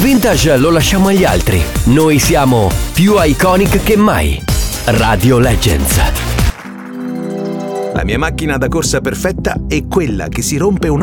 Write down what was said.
vintage lo lasciamo agli altri. Noi siamo più iconic che mai. Radio Legends. La mia macchina da corsa perfetta è quella che si rompe un